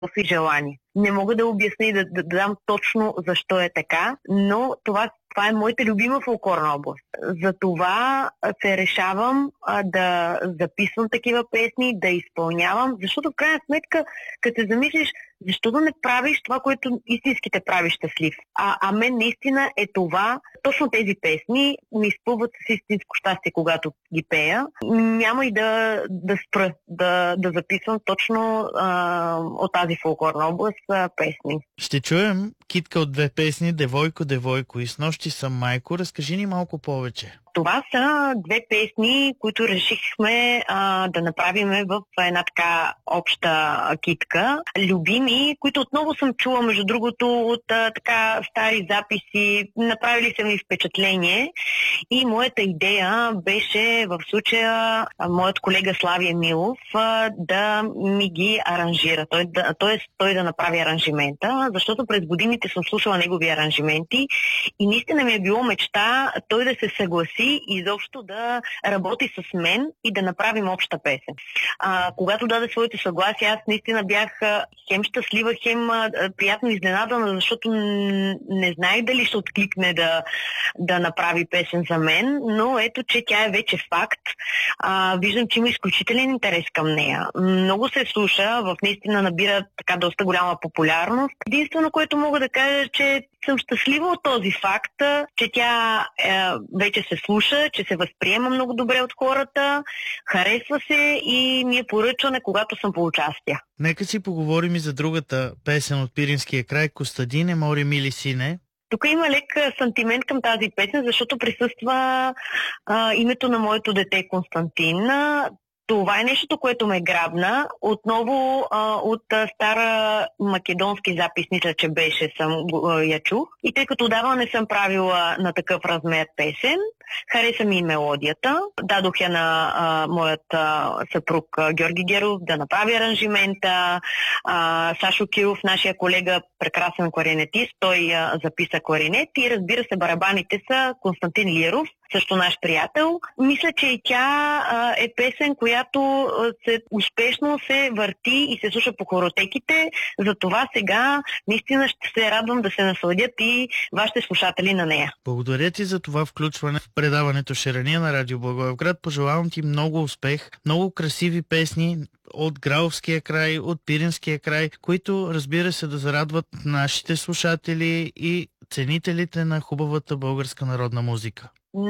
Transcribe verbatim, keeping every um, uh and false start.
си желание. Не мога да обясня и да, да, да дам точно защо е така, но това, това е моята любима фолклорна област. Затова се решавам а, да записвам такива песни, да изпълнявам, защото в крайна сметка, като се замислиш, защо да не правиш това, което истински те прави щастлив? А, а мен наистина е това, точно тези песни ми изпълват с истинско щастие, когато ги пея. Няма и да, да спра, да, да записвам точно а, от тази фолклорна област а, песни. Ще чуем китка от две песни "Девойко, девойко" и "Снощи съм майко". Разкажи ни малко повече. Това са две песни, които решихме а, да направим в една така обща китка. Любими, които отново съм чула, между другото, от а, така стари записи. Направили са ми впечатление. И моята идея беше в случая а, моят колега Славия Милов а, да ми ги аранжира. Той да, т.е. той да направи аранжимента, защото през годините съм слушала негови аранжименти и наистина ми е било мечта той да се съгласи и изобщо да работи с мен и да направим обща песен. А, когато даде своето съгласие, аз наистина бях хем щастлива, хем приятно изненадана, защото не знаех дали ще откликне да, да направи песен за мен, но ето, че тя е вече факт. А, виждам, че има изключителен интерес към нея. Много се слуша, в наистина набира така доста голяма популярност. Единствено, което мога да кажа, че съм щастлива от този факт, че тя е, вече се слуша, че се възприема много добре от хората, харесва се и ми е поръчване, когато съм по участие. Нека си поговорим и за другата песен от Пиринския край "Костадине, море мили сине". Тук има лек сантимент към тази песен, защото присъства а, името на моето дете Константин. Това е нещото, което ме грабна. Отново а, от а, стара македонски запис, мисля, че беше, съм а, я чух. И тъй като отдавна не съм правила на такъв размер песен, хареса ми и мелодията. Дадох я на а, моят а, съпруг а, Георги Геров да направи аранжимента. А, Сашо Киров, нашия колега, прекрасен кларинетист, той а, записа кларинет и разбира се барабаните са Константин Лиров, също наш приятел. Мисля, че и тя а, е песен, която се, успешно се върти и се слуша по хоротеките. Затова сега наистина ще се радвам да се насладят и вашите слушатели на нея. Благодаря ти за това включване в предаването "Шерания" на Радио Благоевград. Пожелавам ти много успех, много красиви песни от Граловския край, от Пиринския край, които, разбира се, да зарадват нашите слушатели и ценителите на хубавата българска народна музика.